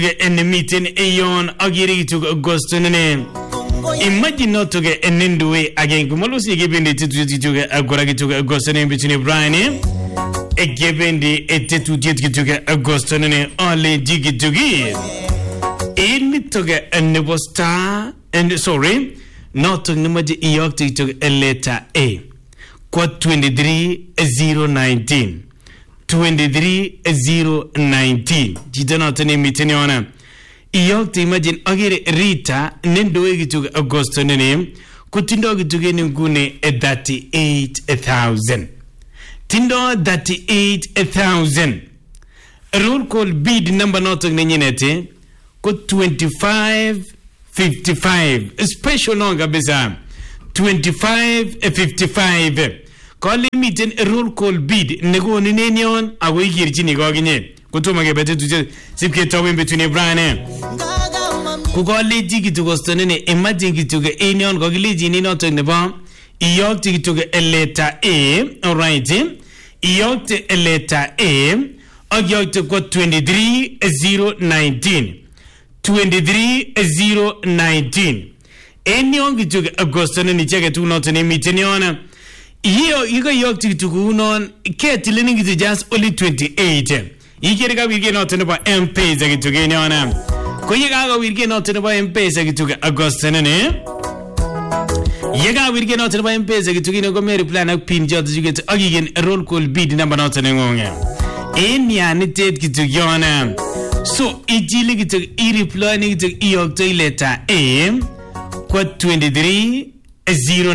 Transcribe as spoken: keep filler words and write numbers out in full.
en meeting ayon agiri to August nene imagine not to get an end way again kumolusi given the to to agora to August nene between Brian e given the etetu to August nene only jigi to give in to get a nebo star and sorry not to namaji iyok to a letter A quad twenty-three zero nineteen twenty-three zero nineteen jidana tani miteni ona iyok to imagine agire Rita nendo egitu Agosto nene kutindo gituge ni ngune thirty-eight thousand tindo thirty-eight thousand roll call bid number not nyenete ko twenty-five fifty-five special longa beza twenty-five fifty-five call meeting roll call bid nego ni nenion ago igirjini goginye kutuma gebete tuje sipke tawin between Brian ku call jigi to gostonene imagine gituge enion gogiliji ni not nebo iyok gituge letter A all right iyok letter A agiyok ko twenty-three zero nineteen twenty-three zero nineteen enion gituge Agosto ni cheke tu not ni miteniona hiyo yiga yok tiku non ketilini gitu just only twenty-eight yikere ka wirge not no ba M-Pesa gituge ni ona ko yiga ga wirge not no ba M-Pesa gituge Agosto ne yiga wirge not no ba M-Pesa gituge no go me reply na pin jot juget agigen roll call bid number not ne ngonga enya ni tet gituge ona so ijili gituge i reply ni gituge yok to letter A kwa twenty-three zero